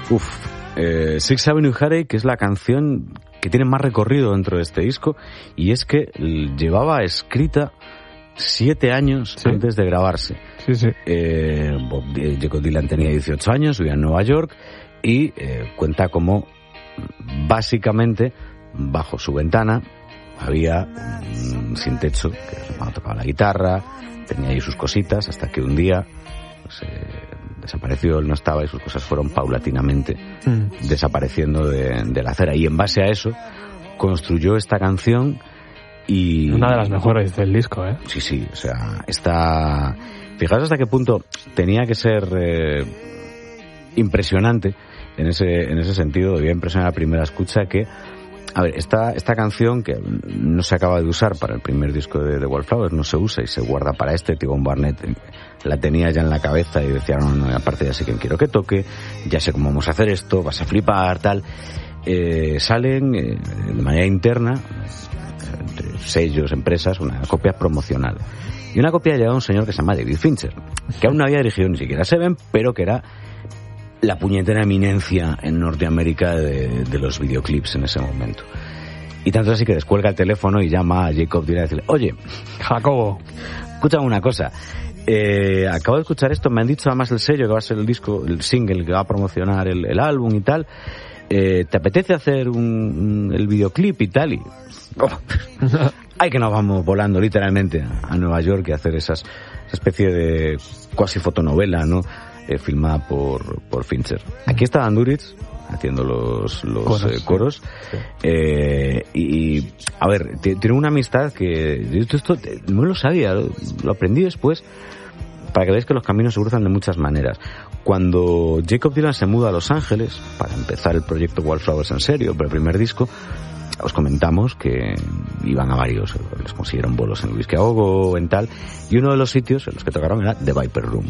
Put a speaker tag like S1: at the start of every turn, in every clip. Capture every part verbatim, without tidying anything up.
S1: Uf, eh, Sixth Avenue Heartache es la canción que tiene más recorrido dentro de este disco, y es que llevaba escrita siete años ¿Sí? antes de grabarse.
S2: Sí, sí.
S1: Eh, Bob, Jacob Dylan tenía dieciocho años, vivía en Nueva York, y eh, cuenta como básicamente bajo su ventana había un sin techo que su hermano tocaba la guitarra, tenía ahí sus cositas, hasta que un día pues, eh, desapareció, él no estaba, y sus cosas fueron paulatinamente mm. desapareciendo de, de la acera, y en base a eso construyó esta canción. Y
S2: una de las mejores del disco, ¿eh?
S1: Sí, sí, o sea, está... Fijaos hasta qué punto tenía que ser eh, impresionante en ese en ese sentido, debía impresionar a primera escucha que, a ver, esta esta canción que no se acaba de usar para el primer disco de The Wallflowers, no se usa y se guarda para este. T-Bone Barnett la tenía ya en la cabeza y decía, no, no, aparte ya sé quién quiero que toque, ya sé cómo vamos a hacer esto, vas a flipar, tal. Eh, salen eh, de manera interna, entre sellos, empresas, una copia promocional. Y una copia llevaba un señor que se llama David Fincher, que aún no había dirigido ni siquiera Seven, pero que era la puñetera eminencia en Norteamérica de, de los videoclips en ese momento. Y tanto así que descuelga el teléfono y llama a Jacob Dylan y dice, oye,
S2: Jacobo,
S1: escúchame una cosa, eh, acabo de escuchar esto, me han dicho además el sello que va a ser el disco, el single que va a promocionar el, el álbum y tal, eh, ¿te apetece hacer un, un, el videoclip y tal? Y oh, hay que nos vamos volando literalmente a, a Nueva York y hacer esas, esa especie de cuasi fotonovela, ¿no? Eh, filmada por, por Fincher. Aquí está Dan Duritz haciendo los, los coros, eh, coros. Sí. Eh, y, y, a ver, t- tiene una amistad que yo esto, esto no lo sabía, lo, lo aprendí después, para que veáis que los caminos se cruzan de muchas maneras. Cuando Jacob Dylan se muda a Los Ángeles para empezar el proyecto Wallflowers en serio, por el primer disco, os comentamos que iban a varios, les consiguieron bolos en Luis Quiaogo, en tal, y uno de los sitios en los que tocaron era The Viper Room.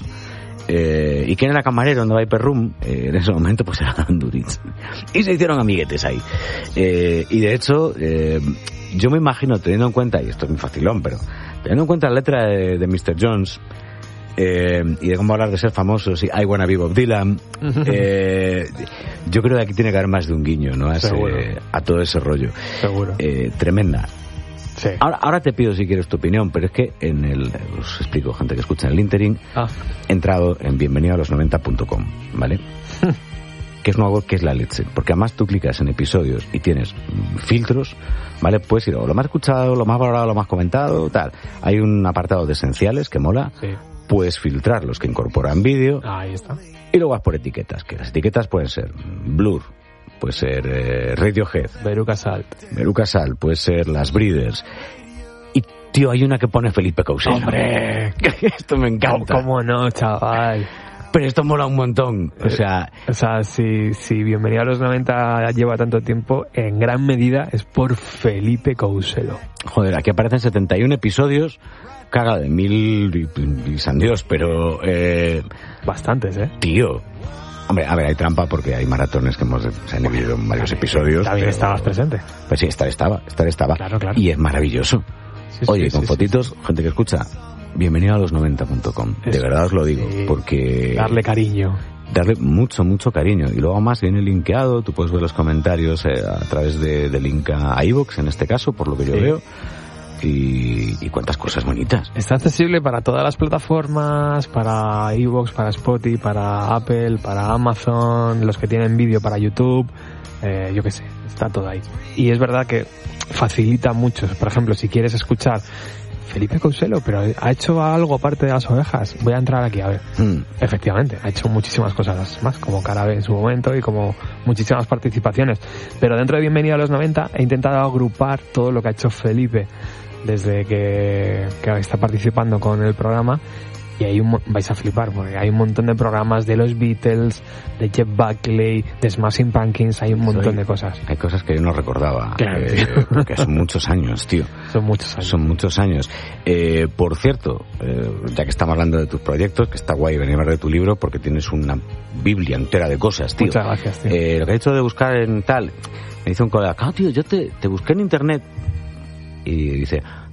S1: Eh, ¿Y quién era camarero en The Viper Room? Eh, en ese momento pues era Dan Duritz. Y se hicieron amiguetes ahí. Eh, y de hecho, eh, yo me imagino, teniendo en cuenta, y esto es muy facilón, pero teniendo en cuenta la letra de, de mister Jones, eh, y de cómo hablar de ser famosos, y I Wanna Be Bob Dylan, eh, yo creo que aquí tiene que haber más de un guiño, ¿no? A, ese, a todo ese rollo.
S2: Seguro.
S1: Eh, tremenda.
S2: Sí.
S1: Ahora, ahora te pido si quieres tu opinión, pero es que en el, os explico, gente que escucha en el Interim, ah. he entrado en bienvenido a los noventa punto com, ¿vale? Que es una web que es la leche, porque además tú clicas en episodios y tienes filtros, ¿vale? Puedes ir a lo más escuchado, lo más valorado, lo más comentado, tal. Hay un apartado de esenciales que mola,
S2: sí.
S1: Puedes filtrar los que incorporan vídeo.
S2: Ah, ahí está.
S1: Y luego vas por etiquetas, que las etiquetas pueden ser Blur, puede ser eh, Radiohead,
S2: Veruca Salt,
S1: Veruca Salt, puede ser Las Breeders. Y tío, hay una que pone Felipe Couselo.
S2: ¡Hombre!
S1: Esto me encanta.
S2: ¿Cómo no, chaval?
S1: Pero esto mola un montón. O sea,
S2: o sea, si, si Bienvenido a los noventa lleva tanto tiempo, en gran medida es por Felipe Couselo.
S1: Joder, aquí aparecen setenta y uno episodios, caga de mil y, y san Dios, pero eh,
S2: bastantes, ¿eh?
S1: Tío. Hombre, a ver, hay trampa porque hay maratones que hemos se han dividido en varios episodios.
S2: También pero, estabas presente.
S1: Pues sí, estar estaba, estar estaba.
S2: Claro, claro.
S1: Y es maravilloso.
S2: Sí,
S1: Oye,
S2: sí,
S1: con
S2: sí,
S1: fotitos,
S2: sí, sí.
S1: gente que escucha, bienvenido a los noventa punto com. De verdad os lo digo,
S2: sí.
S1: Porque...
S2: Darle cariño.
S1: Darle mucho, mucho cariño. Y luego más viene linkeado, tú puedes ver los comentarios eh, a través de, de link a iVoox, en este caso, por lo que yo sí. veo. Y, y cuántas cosas bonitas.
S2: Está accesible para todas las plataformas, para iVoox, para Spotify, para Apple, para Amazon, los que tienen vídeo para YouTube, eh, yo qué sé, está todo ahí. Y es verdad que facilita mucho. Por ejemplo, si quieres escuchar Felipe Couselo, pero ha hecho algo aparte de las ovejas, voy a entrar aquí a ver. Mm. Efectivamente, ha hecho muchísimas cosas más, como Carabe en su momento y como muchísimas participaciones. Pero dentro de Bienvenido a los noventa he intentado agrupar todo lo que ha hecho Felipe desde que, que está participando con el programa, y ahí un, vais a flipar porque hay un montón de programas de los Beatles, de Jeff Buckley, de Smashing Pumpkins, hay un montón Soy, de cosas.
S1: Hay cosas que yo no recordaba,
S2: claro,
S1: eh, porque son muchos años, tío.
S2: Son muchos años.
S1: Son muchos años. Eh, por cierto, eh, ya que estamos hablando de tus proyectos, que está guay venir a ver de tu libro porque tienes una biblia entera de cosas, tío.
S2: Muchas gracias, tío.
S1: Eh, lo que he hecho de buscar en tal, me dice un colega, ah, tío, yo te, te busqué en internet. Y dice,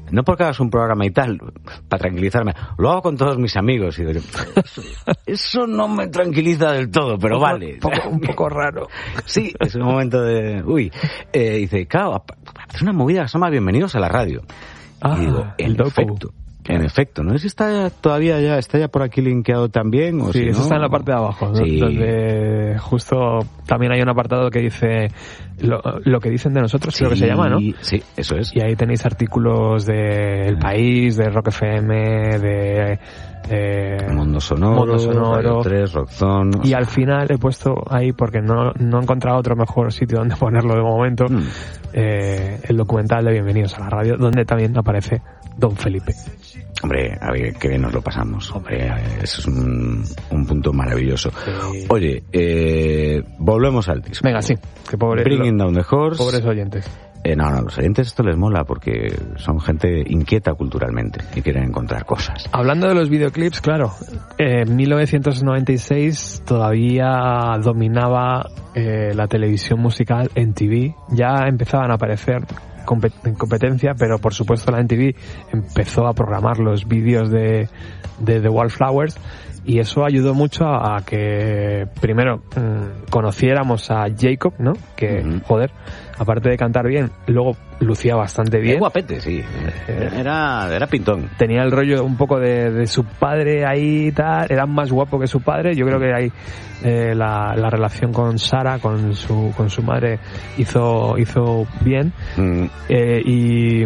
S1: no porque hagas un programa y tal, para tranquilizarme, lo hago con todos mis amigos. Y digo, eso, eso no me tranquiliza del todo, pero
S2: un poco,
S1: vale.
S2: Poco, un poco raro.
S1: Sí, es un momento de... Uy, eh, dice, claro, es una movida que se llama Bienvenidos a la Radio.
S2: Ah,
S1: y digo, en
S2: el
S1: efecto. En efecto, no sé si está todavía ya, está ya por aquí linkeado también o
S2: sí,
S1: si
S2: eso
S1: no,
S2: está en la parte de abajo, ¿no?
S1: Sí.
S2: Donde justo también hay un apartado que dice lo, lo que dicen de nosotros,
S1: Sí,
S2: creo que se llama, ¿no?
S1: Sí, eso es.
S2: Y ahí tenéis artículos de El País, de Rock F M, de... Eh,
S1: Mundo Sonoro,
S2: Mundo Sonoro.
S1: Radio tres, Rockzone.
S2: Y al final he puesto ahí, porque no, no he encontrado otro mejor sitio donde ponerlo de momento,
S1: Mm.
S2: eh, el documental de Bienvenidos a la Radio, donde también aparece Don Felipe.
S1: Hombre, a ver, qué bien nos lo pasamos. Hombre, eso es un, un punto maravilloso.
S2: Sí.
S1: Oye, eh, volvemos al disco.
S2: Venga, sí, que pobre,
S1: Bringing Down the Horse.
S2: pobres oyentes.
S1: Eh, no, no, los oyentes esto les mola porque son gente inquieta culturalmente y quieren encontrar cosas.
S2: Hablando de los videoclips, claro, eh, en mil novecientos noventa y seis todavía dominaba eh, la televisión musical en T V. Ya empezaban a aparecer en competencia, pero por supuesto la M T V empezó a programar los vídeos de, de The Wallflowers y eso ayudó mucho a, a que primero mmm, conociéramos a Jacob, ¿no? Que, uh-huh. joder, aparte de cantar bien, luego lucía bastante bien.
S1: Era guapete, sí. Era, era pintón.
S2: Tenía el rollo un poco de, de su padre ahí y tal. Era más guapo que su padre. Yo creo que ahí eh, la, la relación con Sara, con su con su madre, hizo hizo bien. Mm. Eh, y...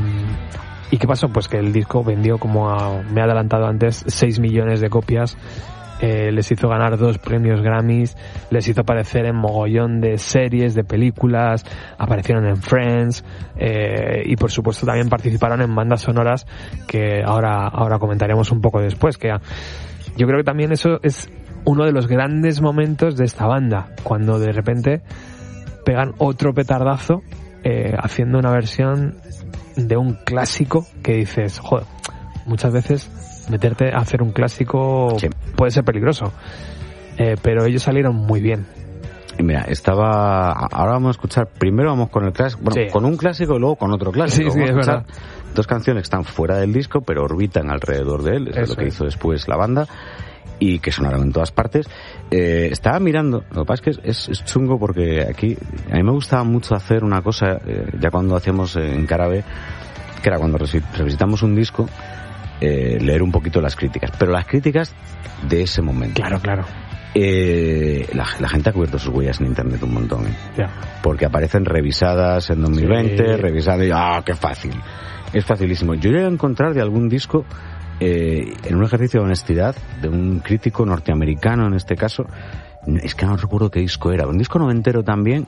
S2: ¿Y qué pasó? Pues que el disco vendió, como a, me he adelantado antes, seis millones de copias. Eh, les hizo ganar dos premios Grammys, les hizo aparecer en mogollón de series, de películas, aparecieron en Friends, eh, y por supuesto también participaron en bandas sonoras que ahora, ahora comentaremos un poco después, que yo creo que también eso es uno de los grandes momentos de esta banda, cuando de repente pegan otro petardazo eh, haciendo una versión de un clásico que dices, joder, muchas veces meterte a hacer un clásico sí. puede ser peligroso, eh, pero ellos salieron muy bien.
S1: Y mira, estaba, ahora vamos a escuchar, primero vamos con el clásico, bueno, sí. con un clásico y luego con otro clásico.
S2: Sí, sí,
S1: vamos
S2: es
S1: a
S2: verdad.
S1: Dos canciones que están fuera del disco, pero orbitan alrededor de él, es Eso lo que es. hizo después la banda, y que sonaron en todas partes. Eh, estaba mirando, lo que pasa es que es, es chungo porque aquí, a mí me gustaba mucho hacer una cosa, eh, ya cuando hacíamos en Carabe, que era cuando revisitamos un disco, eh, leer un poquito las críticas, pero las críticas de ese momento.
S2: Claro, claro.
S1: Eh, la, la gente ha cubierto sus huellas en internet un montón, ¿eh?
S2: Yeah.
S1: Porque aparecen revisadas en dos mil veinte, sí. revisadas y ¡ah, qué fácil! Es facilísimo. Yo llegué a encontrar de algún disco, eh, en un ejercicio de honestidad, de un crítico norteamericano en este caso, es que no recuerdo qué disco era, un disco noventero también,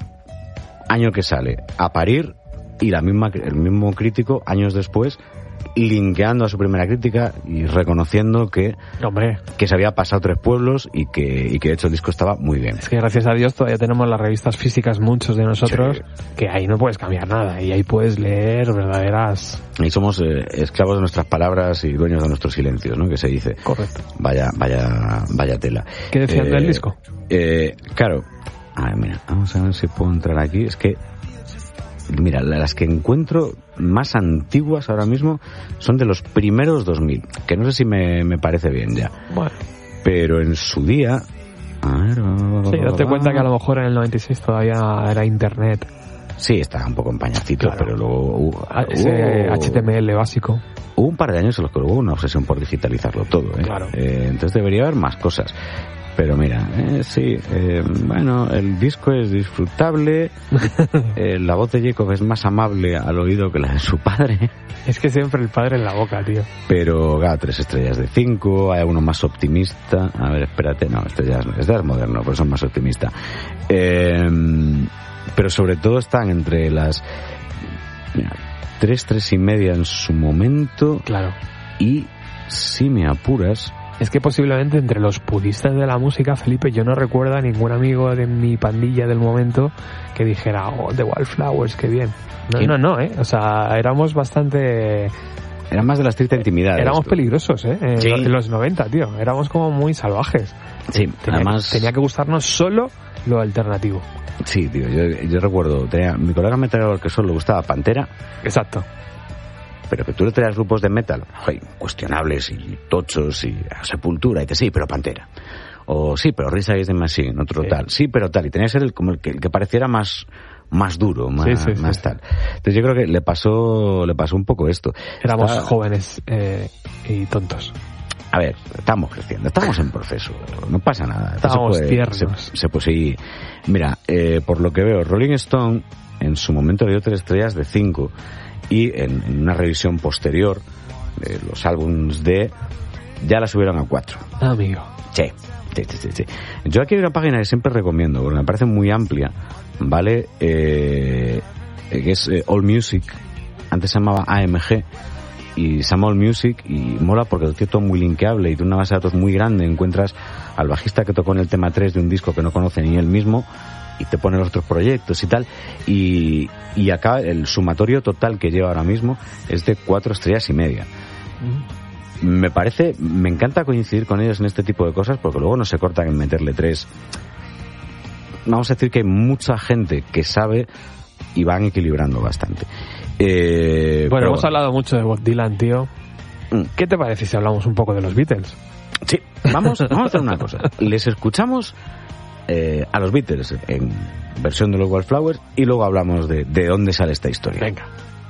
S1: año que sale, A Parir, y la misma, el mismo crítico, años después, linkeando a su primera crítica y reconociendo que,
S2: Hombre.
S1: que se había pasado tres pueblos y que, y que de hecho el disco estaba muy bien.
S2: Es que gracias a Dios todavía tenemos las revistas físicas, muchos de nosotros, sí. que ahí no puedes cambiar nada y ahí puedes leer verdaderas...
S1: Y somos eh, esclavos de nuestras palabras y dueños de nuestros silencios, ¿no? Que se dice.
S2: Correcto.
S1: Vaya, vaya, vaya tela.
S2: ¿Qué decían
S1: eh,
S2: del disco?
S1: Eh, claro. A ver, mira, vamos a ver si puedo entrar aquí. Es que mira, las que encuentro más antiguas ahora mismo son de los primeros dos mil, que no sé si me, me parece bien ya.
S2: Bueno.
S1: Pero en su día... A ver...
S2: Sí, date cuenta que a lo mejor en el noventa y seis todavía era internet.
S1: Sí, estaba un poco empañacito, claro. Pero luego... Uh,
S2: Ese uh, H T M L básico.
S1: Hubo un par de años en los que hubo una obsesión por digitalizarlo todo, ¿eh?
S2: Claro.
S1: Eh, entonces debería haber más cosas. Pero mira, eh, sí, eh, bueno, el disco es disfrutable, eh, la voz de Jacob es más amable al oído que la de su padre.
S2: Es que siempre el padre en la boca, tío.
S1: Pero, claro, tres estrellas de cinco, hay alguno más optimista. A ver, espérate, no, este ya es, este es moderno, por eso es más optimista. Eh, pero sobre todo están entre las... Mira, tres, tres y media en su momento.
S2: Claro.
S1: Y, si me apuras...
S2: Es que posiblemente entre los puristas de la música, Felipe, yo no recuerdo a ningún amigo de mi pandilla del momento que dijera, oh, The Wallflowers, qué bien. No, ¿Qué? no, no, ¿eh? O sea, éramos bastante...
S1: Era más de la estricta intimidad.
S2: Éramos
S1: esto.
S2: peligrosos, ¿eh? En,
S1: sí.
S2: los, en los noventa, tío. Éramos como muy salvajes.
S1: Sí,
S2: tenía,
S1: además...
S2: Tenía que gustarnos solo lo alternativo.
S1: Sí, tío, yo, yo recuerdo, tenía, mi colega metalero que solo le gustaba Pantera.
S2: Exacto.
S1: pero que tú le traes grupos de metal, oye, cuestionables y tochos y a Sepultura, y te sí, pero Pantera. O sí, pero Rage Against the Machine, otro sí. tal. Sí, pero tal. Y tenía que ser el, como el que, el que pareciera más más duro, más, sí, sí, más sí. tal. Entonces yo creo que le pasó le pasó un poco esto.
S2: Éramos Está... jóvenes eh, y tontos.
S1: A ver, estamos creciendo, estamos en proceso, no pasa nada.
S2: Estábamos
S1: se puede,
S2: tiernos.
S1: Se, se puede seguir. Mira, eh, por lo que veo, Rolling Stone en su momento le dio tres estrellas de cinco y en, en una revisión posterior de los álbumes de ya la subieron a cuatro.
S2: Ah, amigo.
S1: Sí, sí, sí, sí. Yo aquí hay una página que siempre recomiendo porque me parece muy amplia, ¿vale? Eh, que es eh, All Music, antes se llamaba A M G. Y se llama All Music y mola porque es todo muy linkeable y de una base de datos muy grande encuentras al bajista que tocó en el tema tres de un disco que no conoce ni él mismo y te pone los otros proyectos y tal y, y acá el sumatorio total que lleva ahora mismo es de cuatro estrellas y media. Mm. Me parece, me encanta coincidir con ellos en este tipo de cosas porque luego no se cortan en meterle tres. Vamos a decir que hay mucha gente que sabe y van equilibrando bastante. Eh,
S2: bueno, hemos bueno. hablado mucho de Bob Dylan, tío. ¿Qué te parece si hablamos un poco de los Beatles?
S1: Sí, vamos, vamos a hacer una cosa. Les escuchamos eh, a los Beatles en versión de los Wildflowers y luego hablamos de, de dónde sale esta historia.
S2: Venga.